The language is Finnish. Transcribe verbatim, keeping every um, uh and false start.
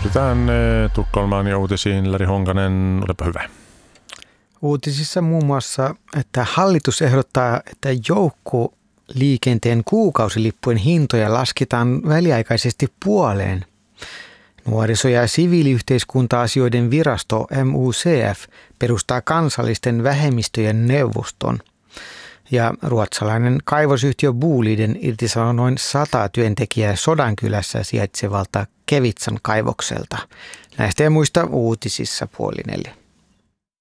Keskitytään Tukholmaan ja uutisiin. Lari Honkanen, olepa hyvä. Uutisissa muun muassa, että hallitus ehdottaa, että joukkoliikenteen kuukausilippujen hintoja lasketaan väliaikaisesti puoleen. Nuoriso- ja siviiliyhteiskunta-asioiden virasto M U C F perustaa kansallisten vähemmistöjen neuvoston. Ja ruotsalainen kaivosyhtiö Boliden irtisanoi noin sata työntekijää Sodankylässä sijaitsevalta Kevitsan kaivokselta. Näistä ja muista uutisissa puoli neljä.